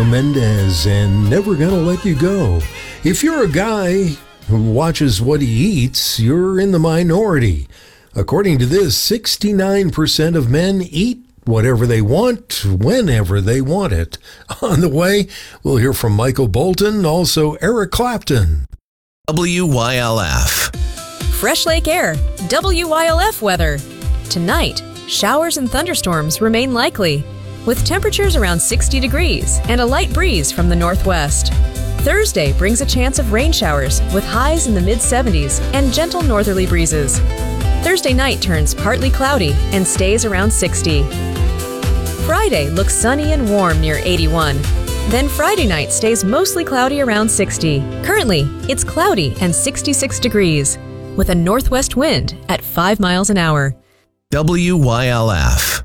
Javier Mendez and Never Gonna Let You Go. If you're a guy who watches what he eats, you're in the minority. According to this, 69% of men eat whatever they want, whenever they want it. On the way, we'll hear from Michael Bolton, also Eric Clapton. WYLF. Fresh Lake Air, WYLF weather. Tonight, showers and thunderstorms remain likely, with temperatures around 60 degrees and a light breeze from the northwest. Thursday brings a chance of rain showers with highs in the mid-70s and gentle northerly breezes. Thursday night turns partly cloudy and stays around 60. Friday looks sunny and warm near 81. Then Friday night stays mostly cloudy around 60. Currently, it's cloudy and 66 degrees, with a northwest wind at 5 miles an hour. WYLF.